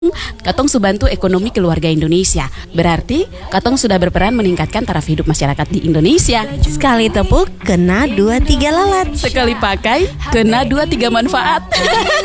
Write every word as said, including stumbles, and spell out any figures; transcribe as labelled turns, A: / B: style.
A: Katong subantu ekonomi keluarga Indonesia. Berarti Katong sudah berperan meningkatkan taraf hidup masyarakat di Indonesia.
B: Sekali tepuk, kena dua tiga lalat.
A: Sekali pakai, kena dua tiga manfaat.